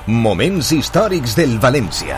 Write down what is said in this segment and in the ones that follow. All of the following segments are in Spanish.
Moments històrics del València.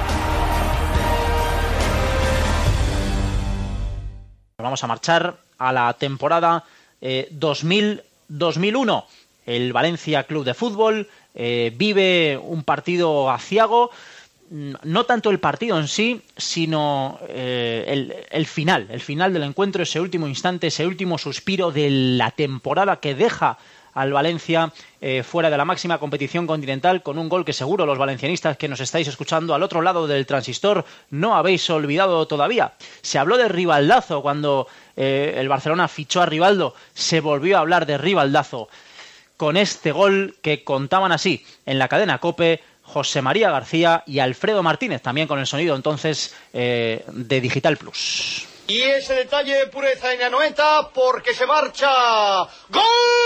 Vamos a marchar a la temporada 2000-2001. El Valencia Club de Fútbol vive un partido aciago. No tanto el partido en sí, sino el final del encuentro, ese último instante, ese último suspiro de la temporada que deja al Valencia fuera de la máxima competición continental, con un gol que seguro los valencianistas que nos estáis escuchando al otro lado del transistor no habéis olvidado todavía. Se habló de rivaldazo cuando el Barcelona fichó a Rivaldo, se volvió a hablar de rivaldazo con este gol que contaban así en la cadena COPE José María García y Alfredo Martínez, también con el sonido entonces de Digital Plus. Y ese detalle de pureza en la 90 porque se marcha. ¡Gol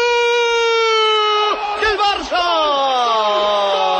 del Barça!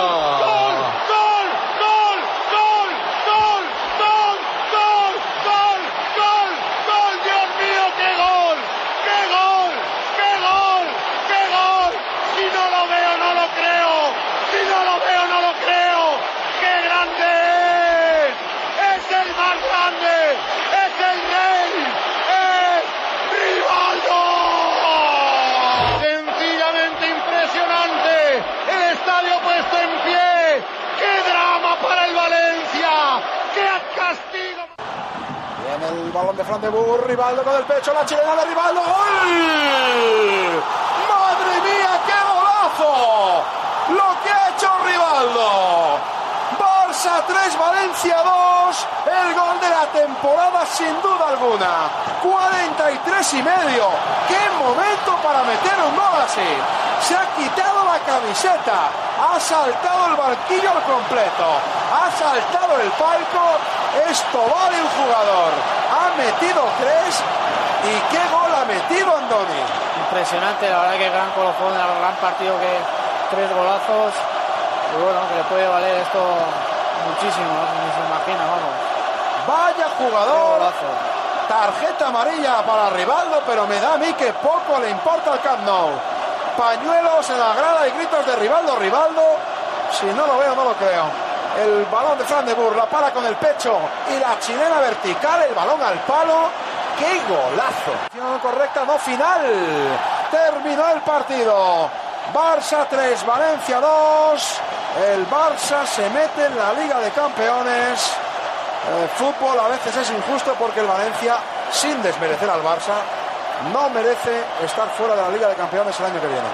El balón de Fran de Boer, Rivaldo con el pecho, la chilena de Rivaldo, ¡gol! ¡Madre mía, qué golazo! Lo que ha hecho Rivaldo. Barça 3, Valencia 2, el gol de la temporada sin duda alguna. 43 y medio, qué momento para meter un gol así. Se ha quitado la camiseta, ha saltado el banquillo al completo, ha saltado el palco. Esto vale un jugador. Ha metido 3 y qué gol ha metido Andoni. Impresionante, la verdad que gran colofón, gran partido, que 3 golazos. Y bueno, que le puede valer esto muchísimo, ni se imagina, vamos. Vaya jugador. Tarjeta amarilla para Rivaldo, pero me da a mí que poco le importa al Camp Nou. Pañuelos en la grada y gritos de Rivaldo, Rivaldo. Si no lo veo, no lo creo. El balón de Fran de Boer la para con el pecho y la chilena vertical, el balón al palo. ¡Qué golazo! Acción correcta, no final. Terminó el partido. Barça 3, Valencia 2. El Barça se mete en la Liga de Campeones. El fútbol a veces es injusto porque el Valencia, sin desmerecer al Barça, no merece estar fuera de la Liga de Campeones el año que viene.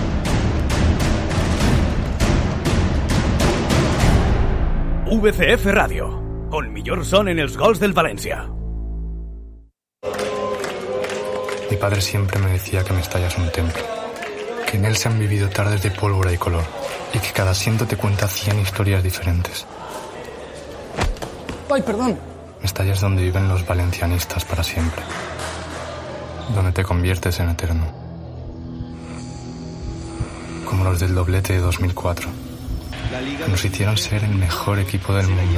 VCF Radio, el millor son en els gols del Valencia. Mi padre siempre me decía que Mestalla es un templo, que en él se han vivido tardes de pólvora y color, y que cada asiento te cuenta 100 historias diferentes. ¡Ay, perdón! Mestalla es donde viven los valencianistas para siempre, donde te conviertes en eterno, como los del doblete de 2004. Nos hicieron ser el mejor equipo del mundo.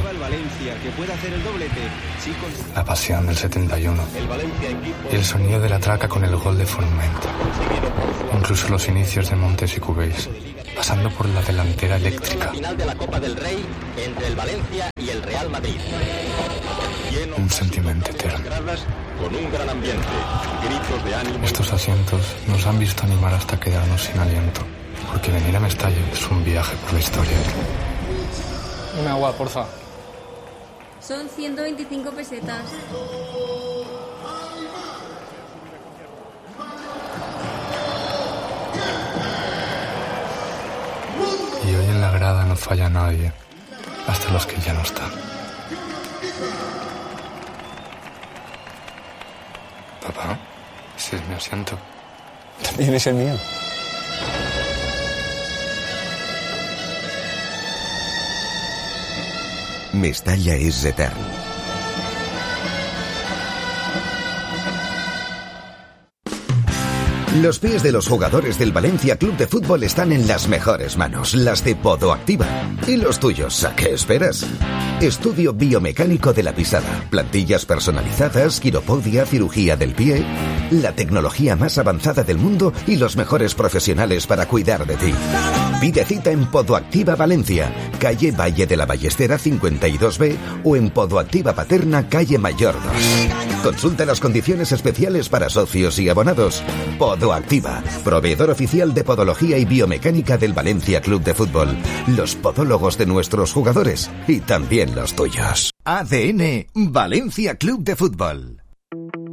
La pasión del 71 y el sonido de la traca con el gol de Forment. Incluso los inicios de Montes y Cubéis, pasando por la delantera eléctrica. Un sentimiento eterno. Estos asientos nos han visto animar hasta quedarnos sin aliento. Porque venir a Mestalla es un viaje por la historia. Un agua, porfa. Son 125 pesetas. Y hoy en la grada no falla nadie, hasta los que ya no están. Papá, ese es mi asiento. También es el mío. Mestalla és etern. Los pies de los jugadores del Valencia Club de Fútbol están en las mejores manos, las de Podoactiva. ¿Y los tuyos? ¿A qué esperas? Estudio biomecánico de la pisada, plantillas personalizadas, quiropodia, cirugía del pie, la tecnología más avanzada del mundo y los mejores profesionales para cuidar de ti. Pide cita en Podoactiva Valencia, calle Valle de la Ballestera 52B o en Podoactiva Paterna, calle Mayor 2. Consulta las condiciones especiales para socios y abonados. Podoactiva, proveedor oficial de podología y biomecánica del Valencia Club de Fútbol. Los podólogos de nuestros jugadores y también los tuyos. ADN Valencia Club de Fútbol.